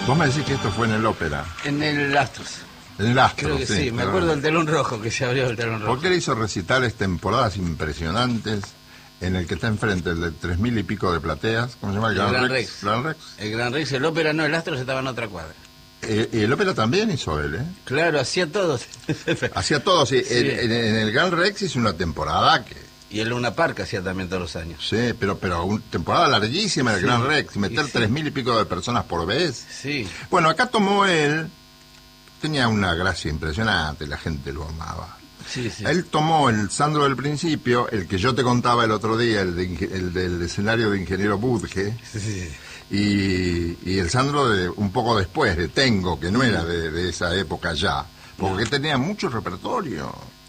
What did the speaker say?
Vos me decís que esto fue en el ópera. En el Astros. En el Astro, Creo que sí, me acuerdo del telón rojo, que se abrió el telón rojo. Porque él hizo recitales, temporadas impresionantes, en el que está enfrente, el de 3.000 y pico de plateas. ¿Cómo se llama? El Gran Rex. Gran Rex. El Gran Rex, el ópera no, el Astros estaba en otra cuadra. Y el ópera también hizo él, ¿eh? Claro, hacía todo. Hacía todo, sí. Sí. En el Gran Rex hizo una temporada que... Y el Luna Park hacía también todos los años. Sí, pero una temporada larguísima en el Sí. Gran Rex, meter Sí. 3.000 y pico de personas por vez. Sí. Bueno, acá tomó él, tenía una gracia impresionante, la gente lo amaba. Sí, sí. Él tomó el Sandro del principio, el que yo te contaba el otro día, el del escenario de Ingeniero Budge, Sí. y el Sandro de un poco después, de Tengo, que no era de esa época ya, porque tenía mucho repertorio.